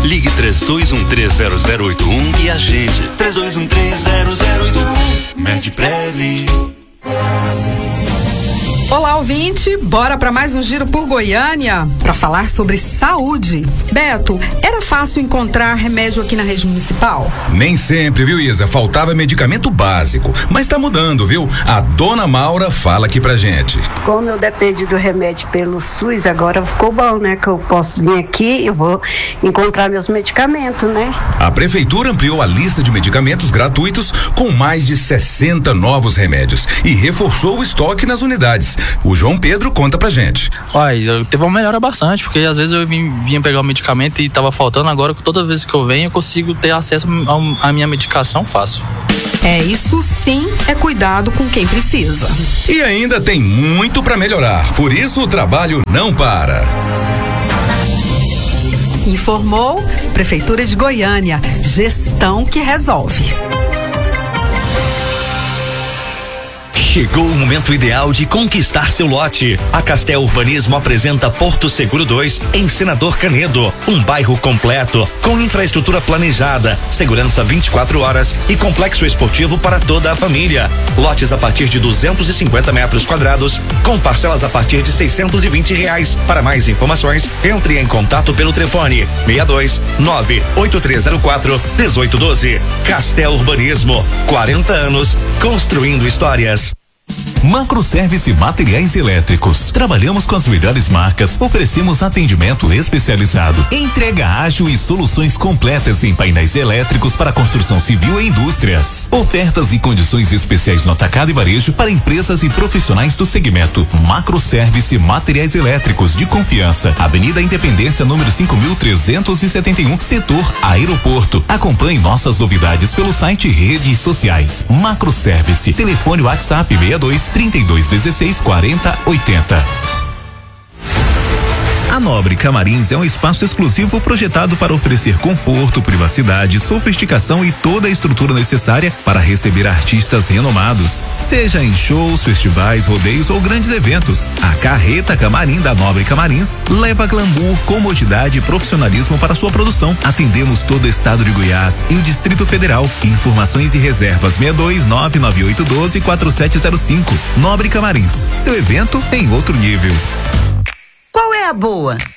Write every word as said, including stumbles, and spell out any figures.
Ligue três dois um três zero zero oito um e agende. três dois um três zero zero oito um. Medprev. Olá, ouvinte, bora para mais um giro por Goiânia para falar sobre saúde. Beto, era fácil encontrar remédio aqui na rede municipal? Nem sempre, viu, Isa? Faltava medicamento básico, mas tá mudando, viu? A dona Maura fala aqui pra gente. Como eu dependo do remédio pelo SUS, agora ficou bom, né? Que eu posso vir aqui, eu vou encontrar meus medicamentos, né? A prefeitura ampliou a lista de medicamentos gratuitos com mais de sessenta novos remédios e reforçou o estoque nas unidades. O João Pedro conta pra gente. Olha, teve uma melhora bastante, porque às vezes eu vim, vinha pegar o medicamento e tava faltando, agora toda vez que eu venho eu consigo ter acesso à minha medicação fácil. É, isso sim é cuidado com quem precisa. E ainda tem muito pra melhorar, por isso o trabalho não para. Informou Prefeitura de Goiânia, gestão que resolve. Chegou o momento ideal de conquistar seu lote. A Castel Urbanismo apresenta Porto Seguro dois, em Senador Canedo. Um bairro completo, com infraestrutura planejada, segurança vinte e quatro horas e complexo esportivo para toda a família. Lotes a partir de duzentos e cinquenta metros quadrados, com parcelas a partir de seiscentos e vinte reais. Para mais informações, entre em contato pelo telefone seis dois nove oito três zero quatro um oito um dois. Castel Urbanismo, quarenta anos construindo histórias. Macroservice Materiais Elétricos. Trabalhamos com as melhores marcas, oferecemos atendimento especializado, entrega ágil e soluções completas em painéis elétricos para construção civil e indústrias. Ofertas e condições especiais no atacado e varejo para empresas e profissionais do segmento. Macroservice Materiais Elétricos de confiança. Avenida Independência, número cinco mil trezentos e setenta e um, setor Aeroporto. Acompanhe nossas novidades pelo site e redes sociais. Macroservice. Telefone WhatsApp seis dois trinta e dois dezesseis quarenta oitenta. A Nobre Camarins é um espaço exclusivo projetado para oferecer conforto, privacidade, sofisticação e toda a estrutura necessária para receber artistas renomados. Seja em shows, festivais, rodeios ou grandes eventos, a Carreta Camarim da Nobre Camarins leva glamour, comodidade e profissionalismo para sua produção. Atendemos todo o estado de Goiás e o Distrito Federal. Informações e reservas seis dois nove nove oito um dois quatro sete zero cinco. Nobre Camarins, seu evento em outro nível. Qual é a boa?